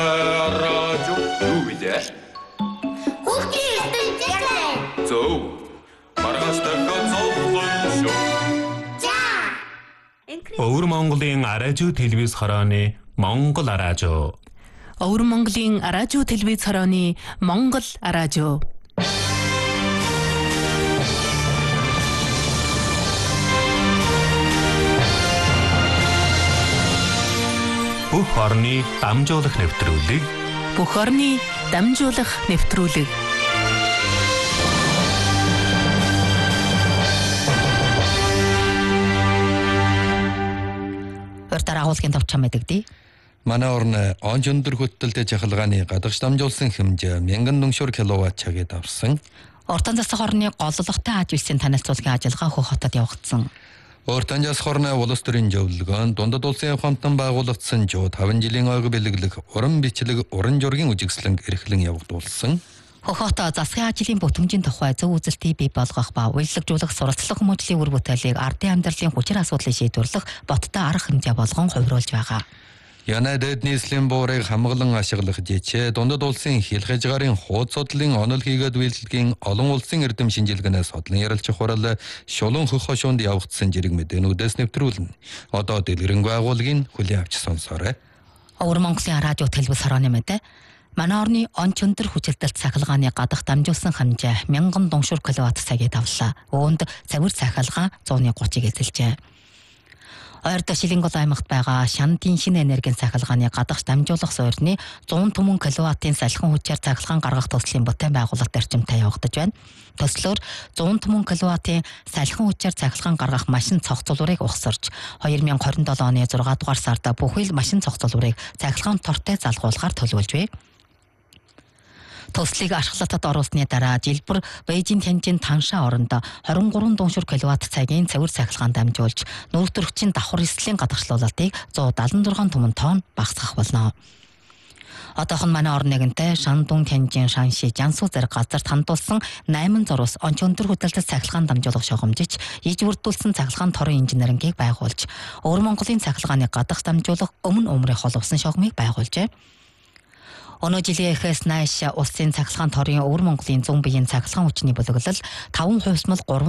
радио юу вэ? Хүүхдийн ертөнцийн Зөв. Маргааш дахиад зовлон шүү. Өвөр Монголын радио телевиз хорооны Монгол радио. Өвөр Монголын радио телевиз хорооны Монгол радио. Бүх орны дамжуулах нэвтрүүлэг. Бүх орны дамжуулах нэвтрүүлэг. Урьдаар агуулгын товчхон мэдэгдээ. Манай орны он өндөр хөтөлтэй жахалгааны гадагш дамжуулсан хэмжээ 1000 киловатт цагийг авсан. Уртан засах орны голлогтой аж үйлсийн танилцуулгын ажиллагаа Хөх хотод явагдсан. Уртан засах орны улс төрийн зөвлөгөөнд дундад улсын хамтан байгуулагдсан 5 жилийн ойг бэлэглэх уран бичлэг уран жургийн үжигслэнг эрхлэн явагдуулсан. Хөх хот засгийн ажлын бүтэмжийн тухай зөв үзэлтийг бий болгох ба уялдажуулах суралцлах хүмүүжлийн үр бүтээлийг ардын амьдралын хүчээр асуудлыг шийдвэрлэх боттой арга хэмжээ болгон хувируулж байгаа. Янадад нийслэлийн буурыг хамглан ашиглах жичээ дундад улсын хил хязгаарын хуудас судлалын онол хийгээд үйлдэлгийн олон улсын эрдэм шинжилгээнээс судлан ярилцах хурал шулуун Хөх хошуунд явагдсан зэрэг мэдээнүүдээс нэвтрүүлнэ. Одоо дэлгэрэнгүй агуулгын хүлээн авч сонсоорой. Өвөр Монголын радио телевиз хорооны мэдээ. Манай орны он өндөр хүчилтэлт цахилгааны гадах дамжуулсан хэмжээ 1000 дунгшуур киловатт цагийг давлаа. Үүнд цавир цахилгаан 130-ыг эзэлжээ. Ойрдоо Шилэнгол аймагт байгаа Шандын шинэ энергийн цахилгааны гадагш дамжуулах суурьны 100 түмэн киловаттын салхин хүчээр цахилгаан гаргах төслийн бүтээн байгуулалт эрчимтэй явагдаж байна. Төслөөр 100 түмэн киловаттын салхин хүчээр цахилгаан гаргах машин цогцлуурыг ухсарч 2027 оны 6 дугаар сард бүхэл машин цогцлуурыг цахилгаан тортой залгуулахаар төлөвлөж байна. Төслийг ашиглалтад оруулсны дараа жилбэр Бээжин Тянжин Танша оронд 23 дунгшуур киловатт цагийн цавир цахилгаан дамжуулж нүүр төрөгчийн давхар эслийн гадагшлуулалтыг 176 түмэн тонн багасгах болно. Одоохон манай орны нэгэнтээ Шандун Тянжин Шанши Жансуу зэрэг газарт хандуулсан 8 зурус он өндөр хөтөлбөрт цахилгаан дамжуулах шогомжиж иж бүрдүүлсэн цахилгаан торын инженерингийг байгуулж Өвөр Монголын цахилгааны гадагш дамжуулах өмнө өмрийн холбосон шогмыг байгуулжээ. Өнөө жилийн эхээс нааш улсын цахилгаан торын Өвөр Монголын зүүн биеийн цахилгаан хүчний бүлэглэл 5 хувьсмал 3